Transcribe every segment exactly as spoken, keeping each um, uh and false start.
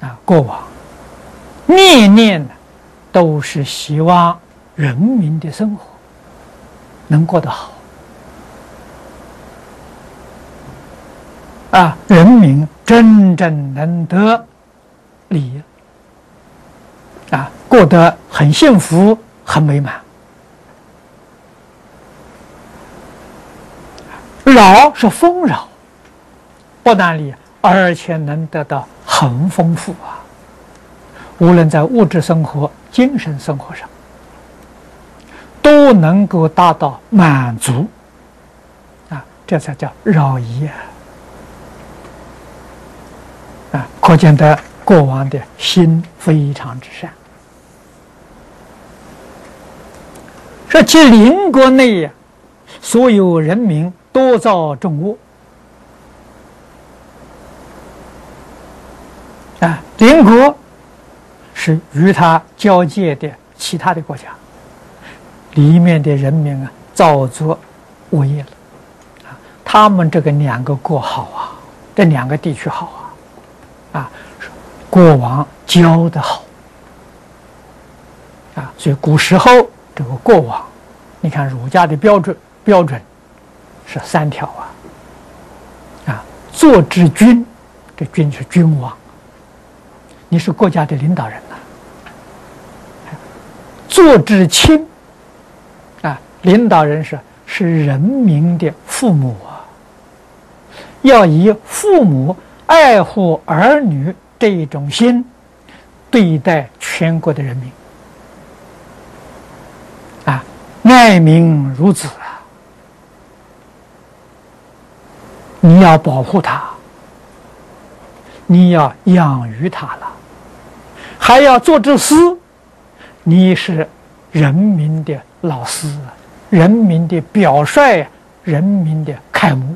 啊，过往念念呢，都是希望人民的生活能过得好啊，人民真正能得利益啊，过得很幸福、很美满。饶是丰饶，不但利益，而且能得到很丰富啊。无论在物质生活、精神生活上，都能够达到满足啊，这才叫饶益啊！啊，可见得国王的心非常之善。说其邻国内呀，所有人民多造众恶啊，邻国是与他交界的其他的国家，里面的人民啊，造作恶业了啊。他们这个两个国好啊，这两个地区好啊，啊，国王教得好啊，所以古时候这个国王，你看儒家的标准标准是三条啊，啊，做之君，这君是君王，你是国家的领导人呐、啊。做之亲，啊，领导人是是人民的父母啊，要以父母爱护儿女这一种心对待全国的人民啊，爱民如子啊，你要保护他，你要养育他了，还要做之师，你是人民的老师，人民的表率，人民的楷模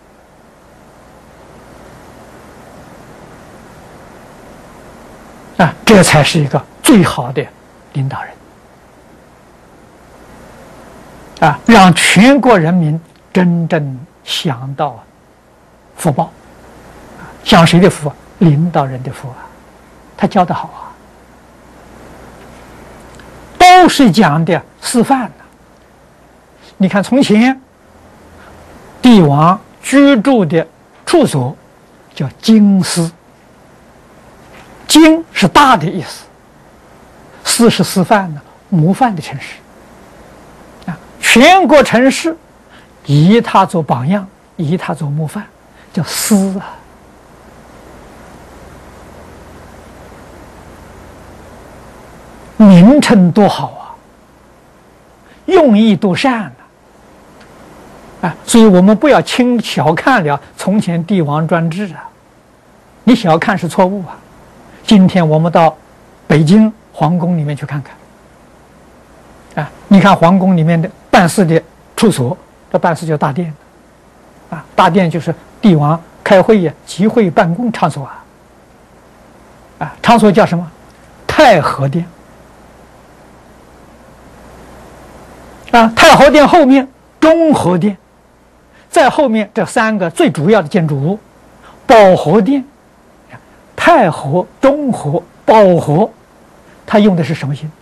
啊，这才是一个最好的领导人啊，让全国人民真正享到福报。享谁的福？领导人的福啊，他教得好啊，都是讲的示范的。你看从前帝王居住的处所叫京师，京是大的意思，师是示范的模范的城市啊，全国城市以他做榜样，以他做模范，叫师啊。名称多好啊，用意多善啊！啊，所以我们不要轻小看了从前帝王专制啊，你小看是错误啊。今天我们到北京皇宫里面去看看，啊，你看皇宫里面的办事的处所，这办事叫大殿，啊，大殿就是帝王开会呀、集会办公场所啊，啊，场所叫什么？太和殿。啊，太和殿后面中和殿，在后面这三个最主要的建筑物，保和殿，太和、中和、保和，他用的是什么心？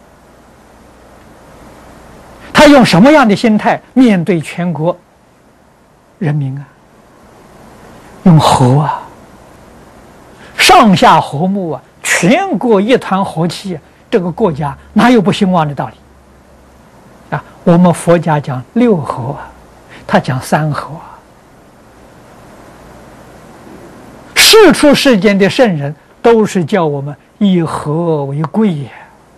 他用什么样的心态面对全国人民啊？用和啊，上下和睦啊，全国一团和气啊，这个国家哪有不兴旺的道理？啊，我们佛家讲六和啊，他讲三和啊。世出世间的圣人都是叫我们以和为贵也，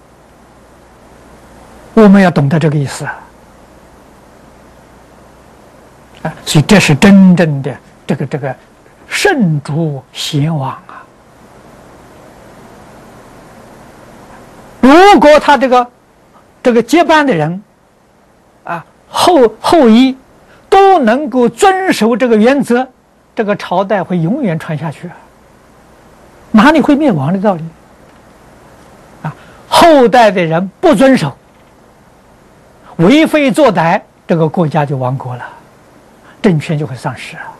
我们要懂得这个意思啊。啊，所以这是真正的这个这个圣主贤王啊。如果他这个这个接班的人啊，后后裔都能够遵守这个原则，这个朝代会永远传下去啊，哪里会灭亡的道理啊？后代的人不遵守，为非作歹，这个国家就亡国了，政权就会丧失啊。